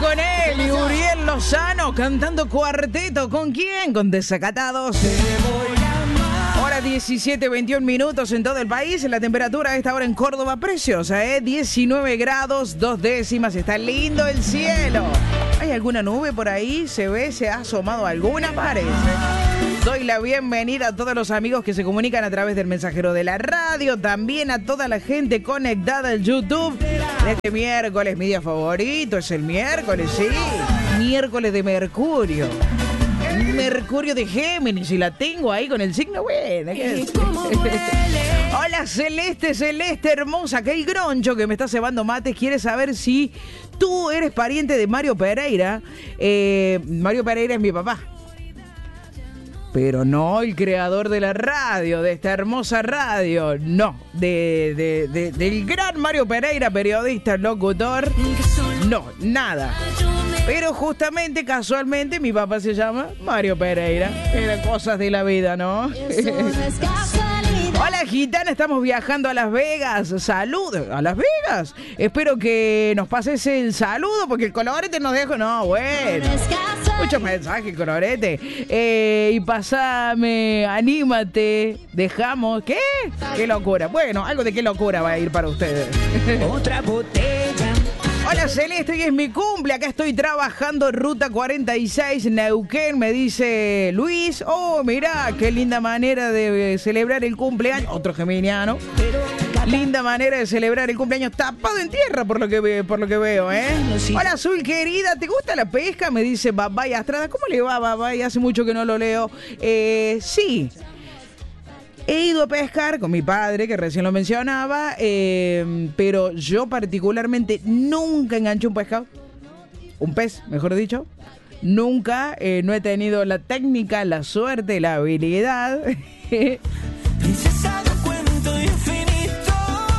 con él y Uriel Lozano cantando cuarteto. ¿Con quién? Con Desacatados. Hora 17:21 minutos en todo el país. La temperatura a esta hora en Córdoba preciosa, 19 grados, 2 décimas. Está lindo el cielo. ¿Hay alguna nube por ahí? ¿Se ve? ¿Se ha asomado alguna? Parece. Doy la bienvenida a todos los amigos que se comunican a través del mensajero de la radio, también a toda la gente conectada al YouTube. Este miércoles, mi día favorito, es el miércoles, sí, miércoles de Mercurio. Mercurio de Géminis, y la tengo ahí con el signo bueno. Hola Celeste, Celeste hermosa, que hay groncho que me está cebando mates, quiere saber si tú eres pariente de Mario Pereira. Mario Pereira es mi papá. Pero no el creador de la radio, de esta hermosa radio, no, del gran Mario Pereira, periodista, locutor, no, nada. Pero justamente, casualmente, mi papá se llama Mario Pereira. Eran cosas de la vida, ¿no? Hola, gitana, estamos viajando a Las Vegas. Saludos, ¿a Las Vegas? Espero que nos pases el saludo, porque el colorete nos dejó. No, bueno. Muchos mensajes, colorete. Y pasame, anímate, dejamos. ¿Qué? ¿Qué locura? Bueno, algo de qué locura va a ir para ustedes. Otra botella. Hola Celeste, hoy es mi cumple, acá estoy trabajando Ruta 46, Neuquén, me dice Luis. Oh, mirá, qué linda manera de celebrar el cumpleaños. Otro geminiano. Linda manera de celebrar el cumpleaños tapado en tierra, por lo que veo, ¿eh? Hola Azul, querida, ¿te gusta la pesca? Me dice Babay Astrada. ¿Cómo le va, Babay? Hace mucho que no lo leo. Sí. He ido a pescar con mi padre, que recién lo mencionaba, pero yo particularmente nunca enganché un pescado. Un pez, mejor dicho. Nunca, no he tenido la técnica, la suerte, la habilidad. Princesa de un cuento infinito,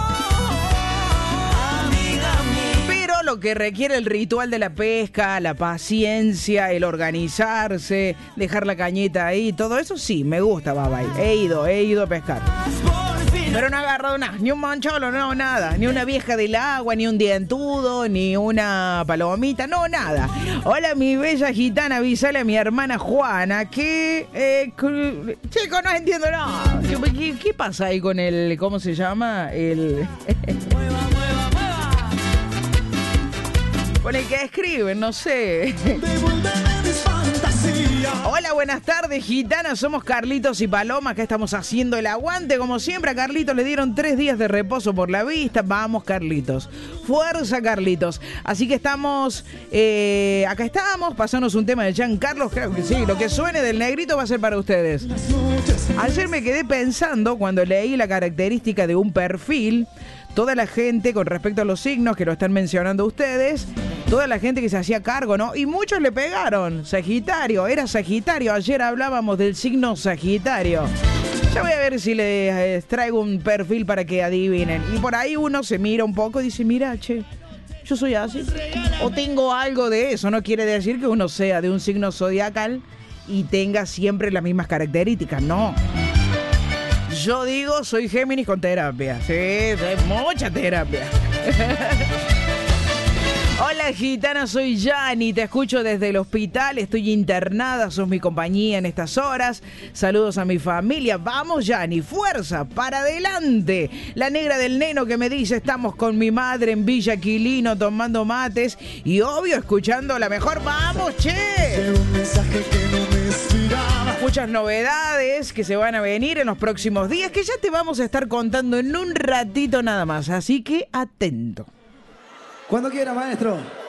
amiga mía. Pero lo que requiere el ritual de la pesca, la paciencia, el organizarse, dejar la cañita ahí, todo eso sí, me gusta, babay. He ido a pescar. Pero no he agarrado nada, ni un mancholo, no, nada. Ni una vieja del agua, ni un dientudo, ni una palomita, no, nada. Hola, mi bella gitana, avísale a mi hermana Juana que... chico, no entiendo nada. ¿Qué pasa ahí con el... ¿Cómo se llama? El... Con el que escriben, no sé. Hola, buenas tardes, gitana. Somos Carlitos y Paloma. Acá estamos haciendo el aguante. Como siempre, a Carlitos le dieron 3 días de reposo por la vista. Vamos, Carlitos. Fuerza, Carlitos. Así que estamos... acá estamos. Pasamos un tema de Jean Carlos. Creo que sí. Lo que suene del negrito va a ser para ustedes. Ayer me quedé pensando cuando leí la característica de un perfil. Toda la gente, con respecto a los signos que lo están mencionando ustedes, toda la gente que se hacía cargo, ¿no? Y muchos le pegaron. Sagitario, era Sagitario. Ayer hablábamos del signo Sagitario. Ya voy a ver si les traigo un perfil para que adivinen. Y por ahí uno se mira un poco y dice, mira, che, yo soy así. O tengo algo de eso. No quiere decir que uno sea de un signo zodiacal y tenga siempre las mismas características. No. Yo digo, soy Géminis con terapia. Sí, mucha terapia. Hola, gitana, soy Yani. Te escucho desde el hospital. Estoy internada. Sos mi compañía en estas horas. Saludos a mi familia. Vamos, Yani. Fuerza. Para adelante. La negra del neno que me dice, estamos con mi madre en Villa Quilino tomando mates. Y obvio, escuchando la mejor. Vamos, che. Un mensaje que no me inspiraba. Muchas novedades que se van a venir en los próximos días, que ya te vamos a estar contando en un ratito nada más. Así que atento. Cuando quiera, maestro.